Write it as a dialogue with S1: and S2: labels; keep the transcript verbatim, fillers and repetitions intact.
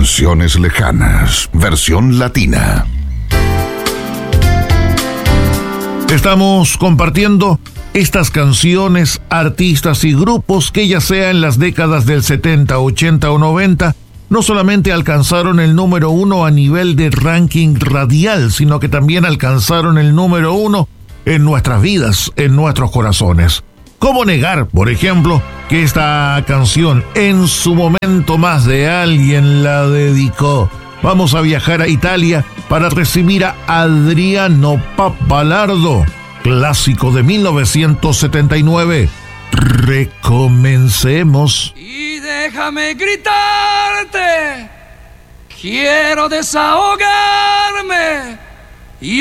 S1: Canciones lejanas, versión latina. Estamos compartiendo estas canciones, artistas y grupos que ya sea en las décadas del setenta, ochenta o noventa, no solamente alcanzaron el número uno a nivel de ranking radial, sino que también alcanzaron el número uno en nuestras vidas, en nuestros corazones. ¿Cómo negar, por ejemplo, que esta canción en su momento más de alguien la dedicó? Vamos a viajar a Italia para recibir a Adriano Pappalardo, clásico de mil novecientos setenta y nueve. Recomencemos.
S2: Y déjame gritarte, quiero desahogarme.